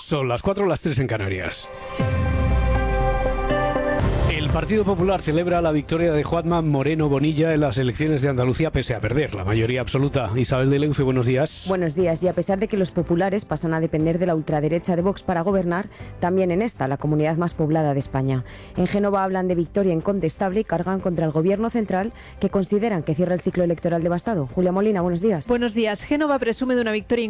Son las 4, las 3 en Canarias. El Partido Popular celebra la victoria de Juanma Moreno Bonilla en las elecciones de Andalucía pese a perder la mayoría absoluta. Isabel de Leuce, buenos días. Buenos días. Y a pesar de que los populares pasan a depender de la ultraderecha de Vox para gobernar, también en esta, la comunidad más poblada de España. En Génova hablan de victoria incontestable y cargan contra el gobierno central, que consideran que cierra el ciclo electoral devastado. Julia Molina, buenos días. Buenos días. Génova presume de una victoria